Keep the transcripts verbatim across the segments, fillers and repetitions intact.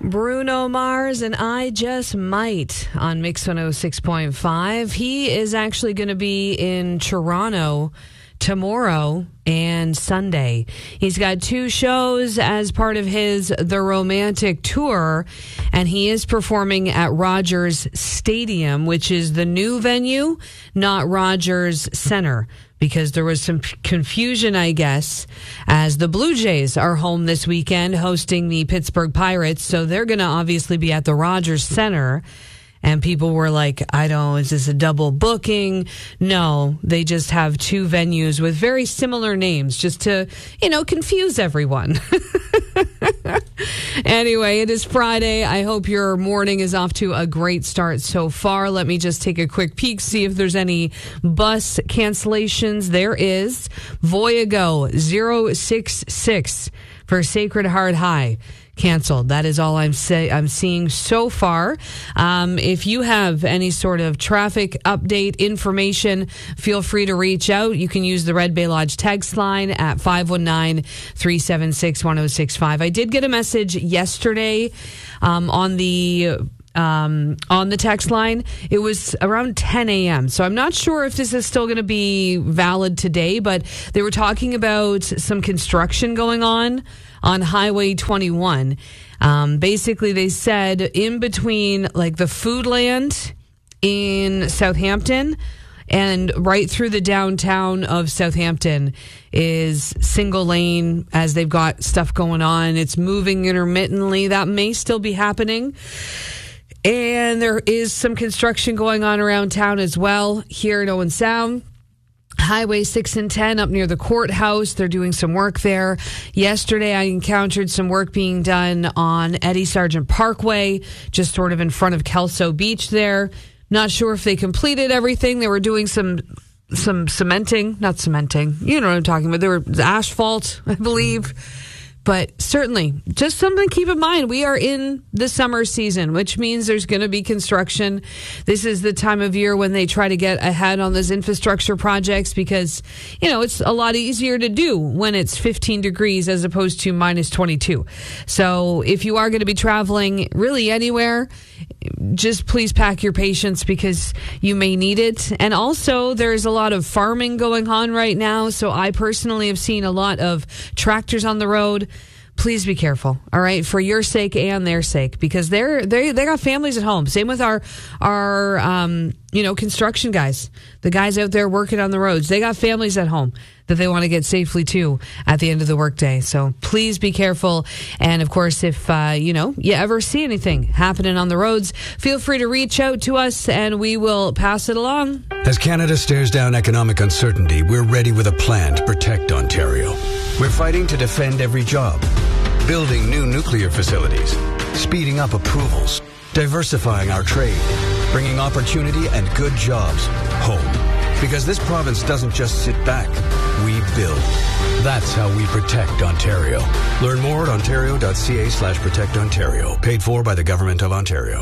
Bruno Mars and I Just Might on Mix one oh six point five. He is actually going to be in Toronto tomorrow and Sunday. He's got two shows as part of his The Romantic Tour, and he is performing at Rogers Stadium, which is the new venue, not Rogers Center, because there was some confusion, I guess, as the Blue Jays are home this weekend hosting the Pittsburgh Pirates, so they're going to obviously be at the Rogers Center. And people were like, I don't, is this a double booking? No, they just have two venues with very similar names just to, you know, confuse everyone. Anyway, it is Friday. I hope your morning is off to a great start so far. Let me just take a quick peek, see if there's any bus cancellations. There is. Voyago zero six six for Sacred Heart High. Canceled. That is all I'm say I'm seeing so far. Um, if you have any sort of traffic update information, feel free to reach out. You can use the Red Bay Lodge text line at five one nine, three seven six, one oh six five. I did get a message yesterday um, on the Um, on the text line. It was around ten a.m. So I'm not sure if this is still going to be valid today, but they were talking about some construction going on on Highway twenty-one. Um, basically, they said in between like the Foodland in Southampton and right through the downtown of Southampton is single lane as they've got stuff going on. It's moving intermittently. That may still be happening. And there is some construction going on around town as well here in Owen Sound. Highway six and ten up near the courthouse. They're doing some work there. Yesterday, I encountered some work being done on Eddie Sargent Parkway, just sort of in front of Kelso Beach there. Not sure if they completed everything. They were doing some some cementing, not cementing. You know what I'm talking about. There was asphalt, I believe. But certainly, just something to keep in mind. We are in the summer season, which means there's going to be construction. This is the time of year when they try to get ahead on those infrastructure projects because, you know, it's a lot easier to do when it's fifteen degrees as opposed to minus twenty-two. So if you are going to be traveling really anywhere, just please pack your patience because you may need it. And also, there's a lot of farming going on right now. So I personally have seen a lot of tractors on the road. Please be careful, all right, for your sake and their sake, because they're they they got families at home. Same with our our um, you know construction guys, the guys out there working on the roads. They got families at home that they want to get safely to at the end of the workday. So please be careful. And of course, if uh, you know you ever see anything happening on the roads, feel free to reach out to us, and we will pass it along. As Canada stares down economic uncertainty, we're ready with a plan to protect Ontario. We're fighting to defend every job, building new nuclear facilities, speeding up approvals, diversifying our trade, bringing opportunity and good jobs home. Because this province doesn't just sit back, we build. That's how we protect Ontario. Learn more at ontario.ca slash protect Ontario. Paid for by the Government of Ontario.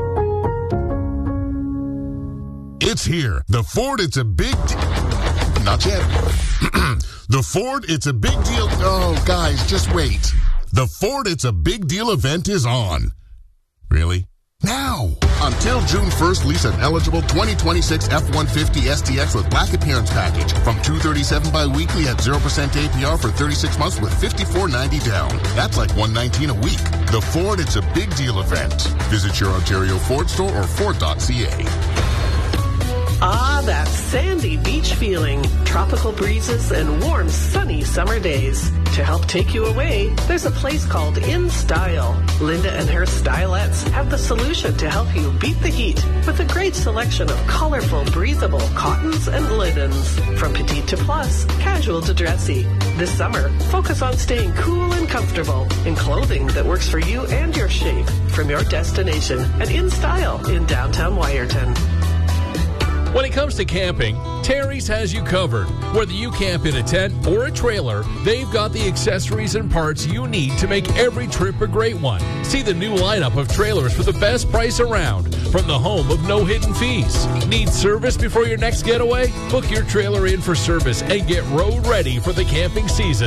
It's here. The Ford It's a Big Deal. Not yet. The Ford It's a Big Deal. Oh, guys, just wait. The Ford It's a Big Deal event is on. Really? Now! Until June first, lease an eligible twenty twenty-six F one fifty S T X with black appearance package from two hundred thirty-seven dollars bi-weekly at zero percent A P R for thirty-six months with fifty-four ninety down. That's like one hundred nineteen dollars a week. The Ford It's a Big Deal event. Visit your Ontario Ford store or Ford dot C A. Ah, that sandy beach feeling, tropical breezes, and warm, sunny summer days. To help take you away, there's a place called In Style. Linda and her stylettes have the solution to help you beat the heat with a great selection of colorful, breathable cottons and linens. From petite to plus, casual to dressy. This summer, focus on staying cool and comfortable in clothing that works for you and your shape. From your destination at In Style in downtown Wyerton. When it comes to camping, Terry's has you covered. Whether you camp in a tent or a trailer, they've got the accessories and parts you need to make every trip a great one. See the new lineup of trailers for the best price around from the home of no hidden fees. Need service before your next getaway? Book your trailer in for service and get road ready for the camping season.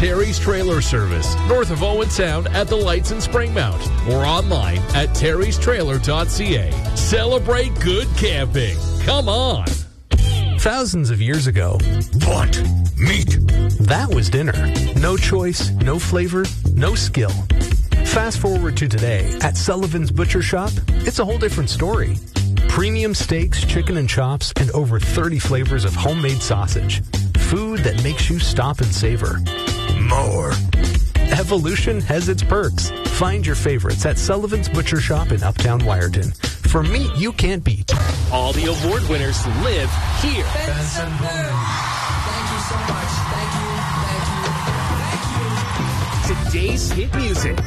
Terry's Trailer Service, north of Owen Sound at the Lights in Springmount, or online at terrys trailer dot c a. Celebrate good camping. Come on. Thousands of years ago, What? Meat? that was dinner. No choice, no flavor, no skill. Fast forward to today, at Sullivan's Butcher Shop, it's a whole different story. Premium steaks, chicken and chops, and over thirty flavors of homemade sausage. Food that makes you stop and savor. More. Evolution has its perks. Find your favorites at Sullivan's Butcher Shop in Uptown Wyerton. For meat you can't beat. All the award winners live here. Benson Boone. Thank you so much. Thank you. Thank you. Thank you. Today's hit music.